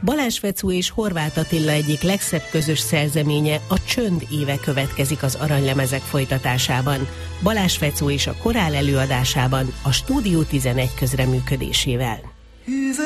Balázs Fecó és Horváth Attila egyik legszebb közös szerzeménye, a Csönd éve következik az aranylemezek folytatásában. Balázs Fecó és a korál előadásában a Stúdió 11 közreműködésével.